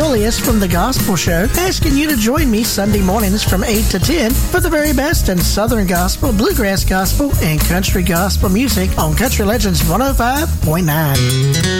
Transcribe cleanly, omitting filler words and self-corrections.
Julius from The Gospel Show, asking you to join me Sunday mornings from 8 to 10 for the very best in Southern Gospel, Bluegrass Gospel, and Country Gospel music on Country Legends 105.9.